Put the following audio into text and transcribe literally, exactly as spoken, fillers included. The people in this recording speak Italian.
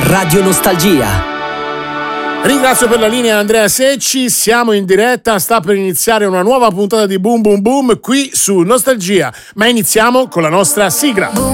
Radio Nostalgia. Ringrazio per la linea Andrea Secci, siamo in diretta, sta per iniziare una nuova puntata di Boom Boom Boom qui su Nostalgia, ma iniziamo con la nostra sigla.